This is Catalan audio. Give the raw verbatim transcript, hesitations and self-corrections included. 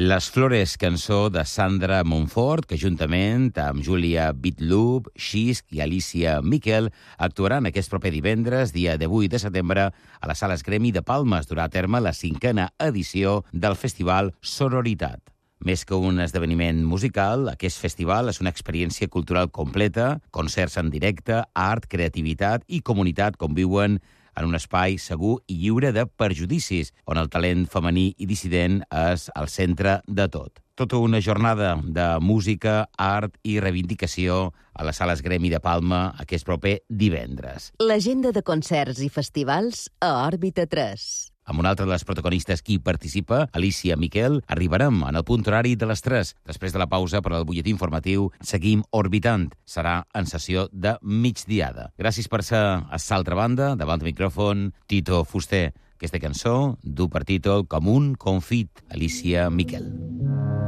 Les Flores, cançó de Sandra Montfort, que juntament amb Julia Bitlub, Xisc i Alicia Miquel actuaran aquest proper divendres, dia divuit de setembre, a les Sales Gremi de Palma. Es durà a terme la cinquena edició del Festival Sororitat. Més que un esdeveniment musical, aquest festival és una experiència cultural completa, concerts en directe, art, creativitat i comunitat conviuen en un espai segur i lliure de perjudicis, on el talent femení i dissident és al centre de tot. Tota una jornada de música, art i reivindicació a les Sales Gremi de Palma aquest proper divendres. L'agenda de concerts i festivals a Òrbita tres. Amb una altra de les protagonistes qui participa, Alicia Miquel, arribarem en el punt horari de les tres. Després de la pausa per al butlletí informatiu, seguim orbitant. Serà en sessió de migdiada. Gràcies per ser a l'altra banda, davant del micròfon, Tito Fuster. Aquesta cançó du per títol Com un confit, Alicia Miquel.